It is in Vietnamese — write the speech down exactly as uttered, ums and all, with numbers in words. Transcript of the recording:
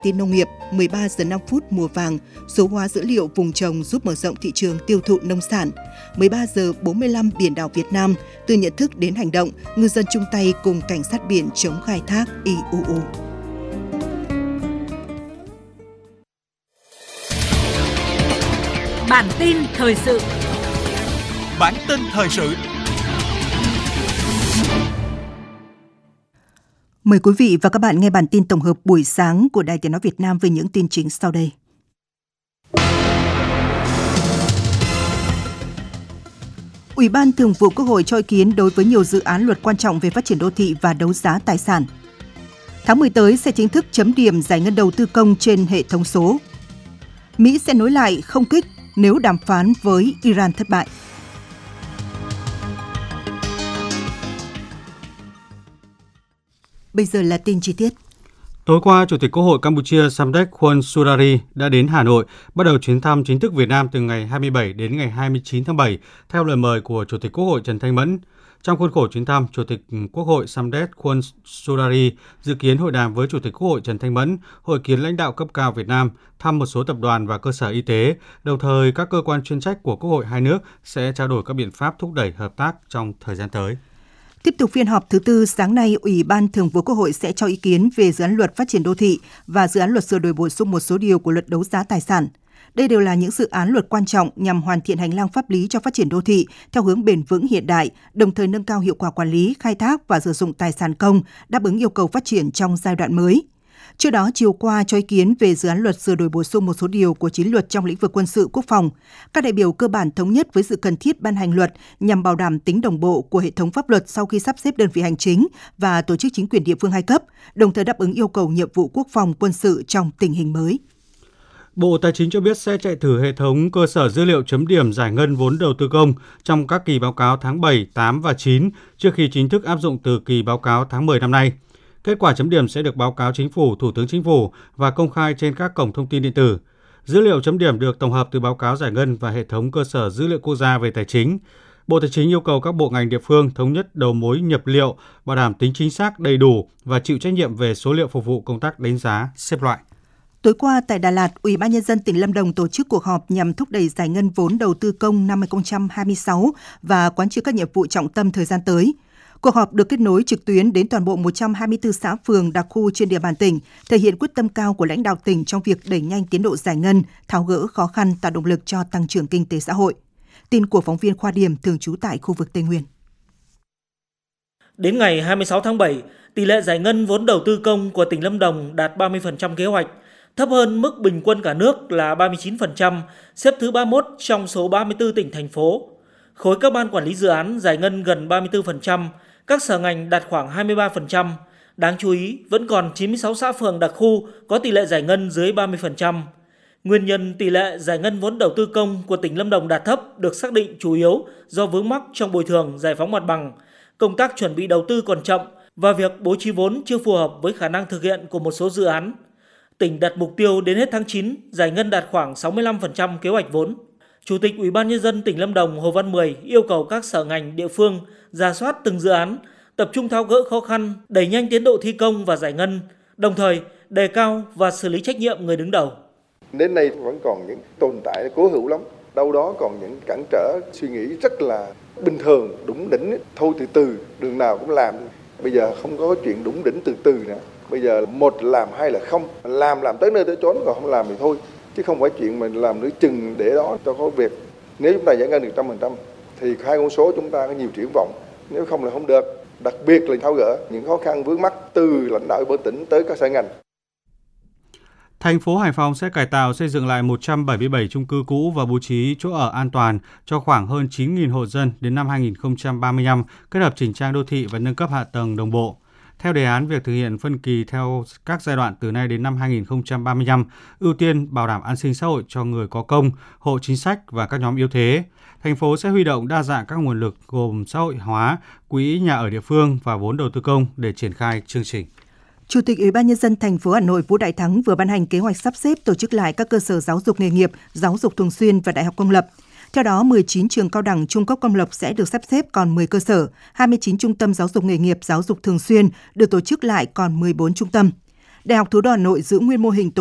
Tin nông nghiệp, mười ba giờ năm phút mùa vàng, số hóa dữ liệu vùng trồng giúp mở rộng thị trường tiêu thụ nông sản. mười ba giờ bốn mươi lăm biển đảo Việt Nam, từ nhận thức đến hành động, ngư dân chung tay cùng cảnh sát biển chống khai thác i u u. Bản tin thời sự. Bản tin thời sự. Mời quý vị và các bạn nghe bản tin tổng hợp buổi sáng của Đài Tiếng nói Việt Nam với những tin chính sau đây. Ủy ban Thường vụ Quốc hội cho ý kiến đối với nhiều dự án luật quan trọng về phát triển đô thị và đấu giá tài sản. Tháng mười tới sẽ chính thức chấm điểm giải ngân đầu tư công trên hệ thống số. Mỹ sẽ nối lại không kích nếu đàm phán với Iran thất bại. Bây giờ là tin chi tiết. Tối qua, Chủ tịch Quốc hội Campuchia Samdech Khuôn Sudari đã đến Hà Nội, bắt đầu chuyến thăm chính thức Việt Nam từ ngày hai mươi bảy đến ngày hai mươi chín tháng bảy, theo lời mời của Chủ tịch Quốc hội Trần Thanh Mẫn. Trong khuôn khổ chuyến thăm, Chủ tịch Quốc hội Samdech Khuôn Sudari dự kiến hội đàm với Chủ tịch Quốc hội Trần Thanh Mẫn, hội kiến lãnh đạo cấp cao Việt Nam, thăm một số tập đoàn và cơ sở y tế. Đồng thời, các cơ quan chuyên trách của Quốc hội hai nước sẽ trao đổi các biện pháp thúc đẩy hợp tác trong thời gian tới. Tiếp tục phiên họp thứ tư, sáng nay, Ủy ban Thường vụ Quốc hội sẽ cho ý kiến về dự án luật phát triển đô thị và dự án luật sửa đổi bổ sung một số điều của luật đấu giá tài sản. Đây đều là những dự án luật quan trọng nhằm hoàn thiện hành lang pháp lý cho phát triển đô thị theo hướng bền vững hiện đại, đồng thời nâng cao hiệu quả quản lý, khai thác và sử dụng tài sản công, đáp ứng yêu cầu phát triển trong giai đoạn mới. Trước đó, chiều qua cho ý kiến về dự án luật sửa đổi bổ sung một số điều của chín luật trong lĩnh vực quân sự quốc phòng. Các đại biểu cơ bản thống nhất với sự cần thiết ban hành luật nhằm bảo đảm tính đồng bộ của hệ thống pháp luật sau khi sắp xếp đơn vị hành chính và tổ chức chính quyền địa phương hai cấp, đồng thời đáp ứng yêu cầu nhiệm vụ quốc phòng quân sự trong tình hình mới. Bộ Tài chính cho biết sẽ chạy thử hệ thống cơ sở dữ liệu chấm điểm giải ngân vốn đầu tư công trong các kỳ báo cáo tháng bảy, tám và chín trước khi chính thức áp dụng từ kỳ báo cáo tháng mười năm nay. Kết quả chấm điểm sẽ được báo cáo Chính phủ, Thủ tướng Chính phủ và công khai trên các cổng thông tin điện tử. Dữ liệu chấm điểm được tổng hợp từ báo cáo giải ngân và hệ thống cơ sở dữ liệu quốc gia về tài chính. Bộ Tài chính yêu cầu các bộ ngành địa phương thống nhất đầu mối nhập liệu, bảo đảm tính chính xác đầy đủ và chịu trách nhiệm về số liệu phục vụ công tác đánh giá, xếp loại. Tối qua tại Đà Lạt, Ủy ban Nhân dân tỉnh Lâm Đồng tổ chức cuộc họp nhằm thúc đẩy giải ngân vốn đầu tư công năm hai không hai sáu và quán triệt các nhiệm vụ trọng tâm thời gian tới. Cuộc họp được kết nối trực tuyến đến toàn bộ một trăm hai mươi tư xã phường đặc khu trên địa bàn tỉnh, thể hiện quyết tâm cao của lãnh đạo tỉnh trong việc đẩy nhanh tiến độ giải ngân, tháo gỡ khó khăn, tạo động lực cho tăng trưởng kinh tế xã hội. Tin của phóng viên Khoa Điểm thường trú tại khu vực Tây Nguyên. Đến ngày hai mươi sáu tháng bảy, tỷ lệ giải ngân vốn đầu tư công của tỉnh Lâm Đồng đạt ba mươi phần trăm kế hoạch, thấp hơn mức bình quân cả nước là ba mươi chín phần trăm, xếp thứ ba mươi mốt trong số ba mươi tư tỉnh thành phố. Khối các ban quản lý dự án giải ngân gần ba mươi tư phần trăm, các sở ngành đạt khoảng hai mươi ba phần trăm. Đáng chú ý, vẫn còn chín mươi sáu xã phường đặc khu có tỷ lệ giải ngân dưới ba mươi phần trăm. Nguyên nhân tỷ lệ giải ngân vốn đầu tư công của tỉnh Lâm Đồng đạt thấp được xác định chủ yếu do vướng mắc trong bồi thường, giải phóng mặt bằng, công tác chuẩn bị đầu tư còn chậm và việc bố trí vốn chưa phù hợp với khả năng thực hiện của một số dự án. Tỉnh đặt mục tiêu đến hết tháng chín, giải ngân đạt khoảng sáu mươi lăm phần trăm kế hoạch vốn. Chủ tịch Ủy ban Nhân dân tỉnh Lâm Đồng Hồ Văn Mười yêu cầu các sở ngành địa phương rà soát từng dự án, tập trung tháo gỡ khó khăn, đẩy nhanh tiến độ thi công và giải ngân, đồng thời đề cao và xử lý trách nhiệm người đứng đầu. Đến nay vẫn còn những tồn tại cố hữu lắm, đâu đó còn những cản trở suy nghĩ rất là bình thường, đúng đỉnh, thôi từ từ, đường nào cũng làm. Bây giờ không có chuyện đúng đỉnh từ từ nữa. Bây giờ một làm hai là không, làm làm tới nơi tới chốn, còn không làm thì thôi. Chứ không phải chuyện mình làm nửa chừng để đó cho có việc. Nếu chúng ta giải ngân được một trăm phần trăm thì hai con số chúng ta có nhiều triển vọng, nếu không là không được. Đặc biệt là tháo gỡ những khó khăn vướng mắc từ lãnh đạo của tỉnh tới các sở ngành. Thành phố Hải Phòng sẽ cải tạo xây dựng lại một trăm bảy mươi bảy chung cư cũ và bố trí chỗ ở an toàn cho khoảng hơn chín nghìn hộ dân đến năm hai không ba lăm, kết hợp chỉnh trang đô thị và nâng cấp hạ tầng đồng bộ. Theo đề án, việc thực hiện phân kỳ theo các giai đoạn từ nay đến năm hai không ba lăm, ưu tiên bảo đảm an sinh xã hội cho người có công, hộ chính sách và các nhóm yếu thế. Thành phố sẽ huy động đa dạng các nguồn lực gồm xã hội hóa, quỹ nhà ở địa phương và vốn đầu tư công để triển khai chương trình. Chủ tịch Ủy ban Nhân dân thành phố Hà Nội Vũ Đại Thắng vừa ban hành kế hoạch sắp xếp tổ chức lại các cơ sở giáo dục nghề nghiệp, giáo dục thường xuyên và đại học công lập. Theo đó, mười chín trường cao đẳng trung cấp công lập sẽ được sắp xếp còn mười cơ sở, hai mươi chín trung tâm giáo dục nghề nghiệp, giáo dục thường xuyên được tổ chức lại còn mười bốn trung tâm. Đại học Thủ đô Hà Nội giữ nguyên mô hình